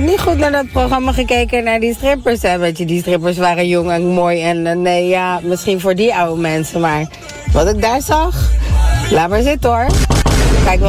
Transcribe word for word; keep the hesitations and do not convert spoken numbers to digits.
heb niet goed naar dat programma gekeken, naar die strippers. Hè. Weet je, die strippers waren jong en mooi. En uh, nee, ja, misschien voor die oude mensen. Maar wat ik daar zag, laat maar zitten hoor.